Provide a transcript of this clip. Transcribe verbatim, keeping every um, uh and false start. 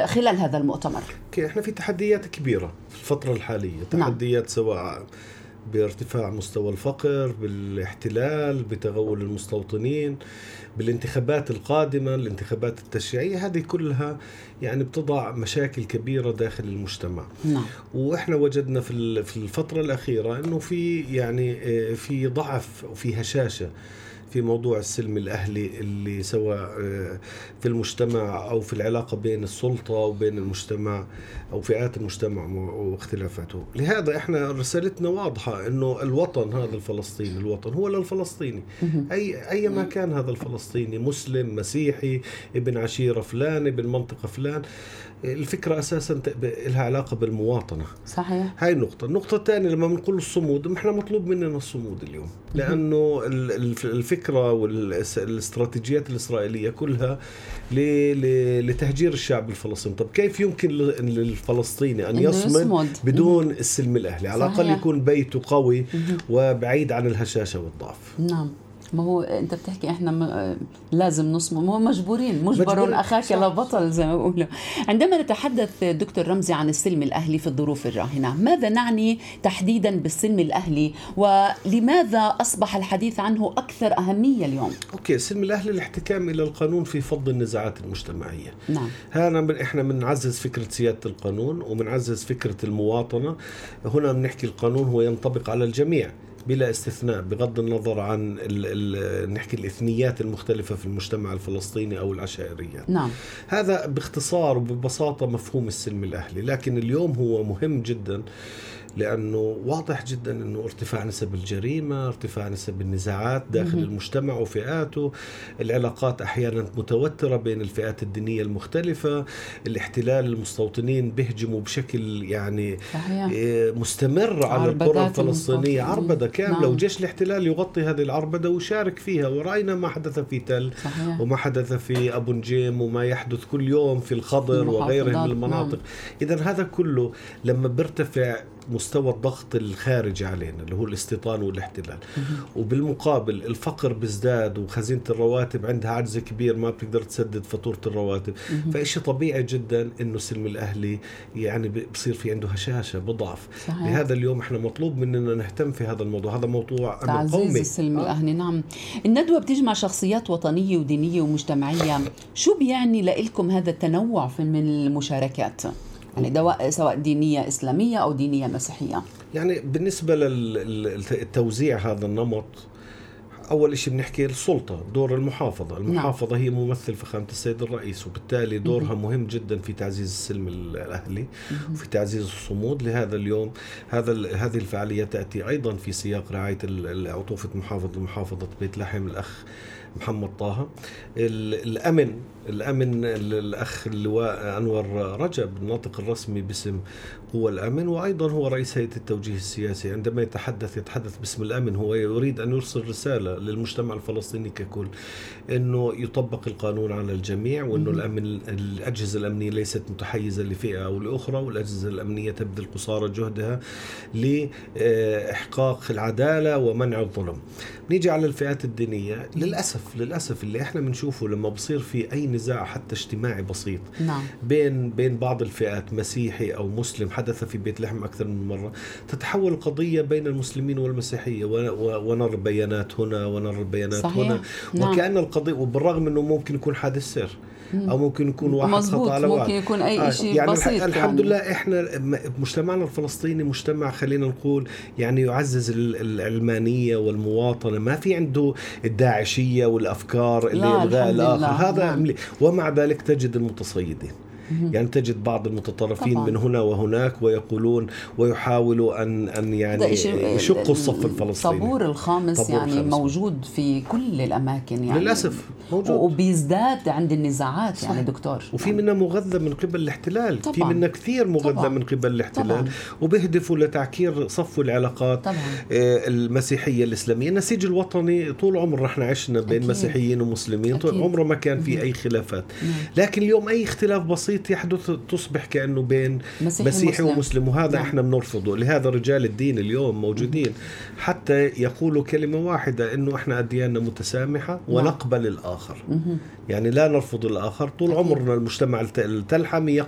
خلال هذا المؤتمر؟ احنا في تحديات كبيرة في الفترة الحالية، تحديات نعم. سواء بارتفاع مستوى الفقر، بالاحتلال، بتغول المستوطنين، بالانتخابات القادمة، الانتخابات التشريعية، هذه كلها يعني بتضع مشاكل كبيرة داخل المجتمع. نعم. وإحنا وجدنا في في الفترة الأخيرة إنه في يعني في ضعف وفي هشاشة في موضوع السلم الأهلي، اللي سواء في المجتمع أو في العلاقة بين السلطة وبين المجتمع أو فئات المجتمع واختلافاته. لهذا إحنا رسالتنا واضحة، إنه الوطن هذا الفلسطيني، الوطن هو للفلسطيني، أي أي ما كان هذا الفلسطيني، مسلم، مسيحي، ابن عشيرة فلان، ابن منطقة فلان. الفكرة أساساً لها علاقة بالمواطنة. صحيح. هاي النقطة. النقطة الثانية، لما بنقول الصمود، إحنا مطلوب مننا الصمود اليوم، لأنه الفكرة والاستراتيجيات الإسرائيلية كلها لتهجير الشعب الفلسطيني. طب كيف يمكن للفلسطيني أن يصمد بدون السلم الأهلي؟ على الأقل يكون بيته قوي وبعيد عن الهشاشة والضعف. نعم. ما هو أنت بتحكي إحنا م... لازم نصمم، ما هو مجبورين، مجبر أخاك لا بطل زي ما بقولوا. عندما نتحدث دكتور رمزي عن السلم الأهلي في الظروف الراهنة، ماذا نعني تحديدا بالسلم الأهلي، ولماذا أصبح الحديث عنه أكثر أهمية اليوم؟ أوكي، السلم الأهلي الاحتكام إلى القانون في فض النزاعات المجتمعية. نعم. هنا إحنا بنعزز فكرة سيادة القانون وبنعزز فكرة المواطنة. هنا بنحكي القانون هو ينطبق على الجميع بلا استثناء، بغض النظر عن ال ال نحكي الإثنيات المختلفة في المجتمع الفلسطيني أو العشائريات. نعم. هذا باختصار وببساطة مفهوم السلم الأهلي. لكن اليوم هو مهم جدا، لأنه واضح جدا أنه ارتفاع نسب الجريمة، ارتفاع نسب النزاعات داخل المجتمع وفئاته، العلاقات أحيانا متوترة بين الفئات الدينية المختلفة، الاحتلال، المستوطنين بيهجموا بشكل يعني صحيح. مستمر على القرى الفلسطينية، عربدة كاملة. نعم. وجيش الاحتلال يغطي هذه العربدة ويشارك فيها، ورأينا ما حدث في تل. صحيح. وما حدث في أبو نجيم، وما يحدث كل يوم في الخضر وغيرها من المناطق. نعم. إذن هذا كله لما بيرتفع مستوى الضغط الخارجي علينا اللي هو الاستيطان والاحتلال، وبالمقابل الفقر بيزداد وخزينة الرواتب عندها عجز كبير، ما بتقدر تسدد فاتورة الرواتب، فإشي طبيعي جدا إنه السلم الأهلي يعني بصير في عنده هشاشة، بضعف. صحيح. لهذا اليوم إحنا مطلوب مننا نهتم في هذا الموضوع، هذا موضوع أمر قومي. تعزيز السلم الأهلي. نعم. الندوة بتجمع شخصيات وطنية ودينية ومجتمعية، شو بيعني لإلكم هذا التنوع في من المشاركات؟ يعني دواء سواء دينية إسلامية أو دينية مسيحية. يعني بالنسبة للتوزيع هذا النمط، أول إشي بنحكي السلطة، دور المحافظة. المحافظة نعم. هي ممثل فخامة السيد الرئيس، وبالتالي دورها مم. مهم جدا في تعزيز السلم الأهلي مم. وفي تعزيز الصمود. لهذا اليوم هذا هذه الفعالية تأتي أيضا في سياق رعاية عطوفة محافظة محافظة بيت لحم الأخ محمد طه. الأمن الأمن الأخ اللواء أنور رجب، الناطق الرسمي باسم قوى الأمن، وأيضا هو رئيس هيئة التوجيه السياسي. عندما يتحدث يتحدث باسم الأمن، هو يريد أن يرسل رسالة للمجتمع الفلسطيني ككل، أنه يطبق القانون على الجميع، وأنه الأمن الأجهزة الأمنية ليست متحيزة لفئة أو لأخرى، والأجهزة الأمنية تبذل قصارى جهدها لإحقاق العدالة ومنع الظلم. نيجي على الفئات الدينية، للأسف للأسف اللي إحنا بنشوفه لما بصير في أي نزاع حتى اجتماعي بسيط نعم. بين بين بعض الفئات، مسيحي أو مسلم، حدث في بيت لحم أكثر من مرة، تتحول القضية بين المسلمين والمسيحية، ونرى بيانات هنا ونرى بيانات صحيح. هنا، وكأن نعم. القضية، وبالرغم أنه ممكن يكون حادث سر أو ممكن يكون واحد خطأ على واحد، ممكن يكون أي شيء يعني بسيط. الحمد يعني. لله إحنا مجتمعنا الفلسطيني مجتمع خلينا نقول يعني يعزز العلمانية والمواطنة، ما في عنده الداعشية والأفكار اللي إلغاء الآخر. هذا نعم. ومع ذلك تجد المتصيدين، يعني تجد بعض المتطرفين طبعا. من هنا وهناك، ويقولون ويحاولوا أن أن يعني يشقوا الصف الفلسطيني. طابور الخامس طابور يعني الخامس. موجود في كل الأماكن يعني للأسف موجود، وبيزداد عند النزاعات صح. يعني دكتور، وفي منها مغذى من قبل الاحتلال طبعا. في منها كثير مغذى طبعا. من قبل الاحتلال طبعا. وبيهدفوا لتعكير صفو العلاقات طبعا. المسيحية الإسلامية. النسيج الوطني طول عمر احنا عشنا بين أكيد. مسيحيين ومسلمين أكيد. طول عمره ما كان في أي خلافات مم. لكن اليوم أي اختلاف بسيط يحدث تصبح كأنه بين مسيحي, مسيحي مسلم. ومسلم، وهذا نعم. احنا بنرفضه. لهذا رجال الدين اليوم موجودين مم. حتى يقولوا كلمة واحدة، انه احنا أدياننا متسامحة نعم. ونقبل الآخر مم. يعني لا نرفض الآخر. طول أكيد. عمرنا المجتمع التلحمي